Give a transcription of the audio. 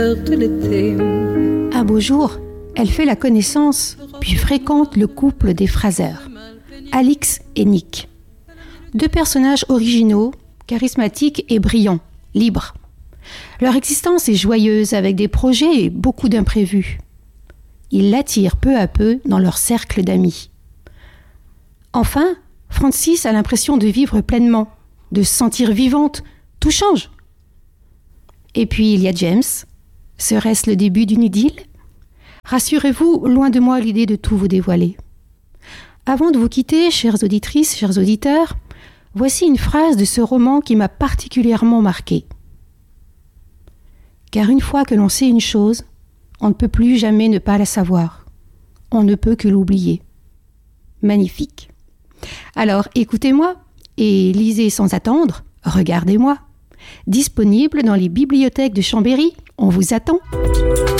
Un beau jour, elle fait la connaissance, puis fréquente le couple des Fraser, Alix et Nick. 2 personnages originaux, charismatiques et brillants, libres. Leur existence est joyeuse avec des projets et beaucoup d'imprévus. Ils l'attirent peu à peu dans leur cercle d'amis. Enfin, Francis a l'impression de vivre pleinement, de se sentir vivante. Tout change. Et puis il y a James. Serait-ce le début d'une idylle ? Rassurez-vous, loin de moi l'idée de tout vous dévoiler. Avant de vous quitter, chères auditrices, chers auditeurs, voici une phrase de ce roman qui m'a particulièrement marquée. Car une fois que l'on sait une chose, on ne peut plus jamais ne pas la savoir. On ne peut que l'oublier. Magnifique. Alors écoutez-moi et lisez sans attendre, regardez-moi. Disponible dans les bibliothèques de Chambéry, on vous attend.